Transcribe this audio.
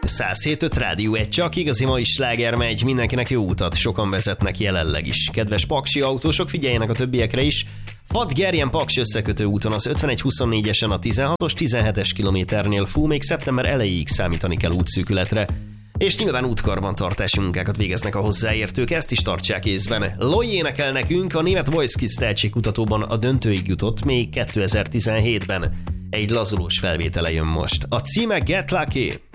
107.5 Rádió 1, csak igazi mai sláger megy, mindenkinek jó utat, sokan vezetnek jelenleg is. Kedves paksi autósok, figyeljenek a többiekre is. 6 Gerjen Paks összekötő úton az 51-24-esen a 16-os 17-es kilométernél fú, még szeptember elejéig számítani kell útszűkületre. És nyilván útkarbantartási munkákat végeznek a hozzáértők, ezt is tartsák észben. Loi énekel nekünk, a német Voice Kids tehetségkutatóban a döntőig jutott még 2017-ben. Egy lazulós felvétele jön most. A címe Get Lucky.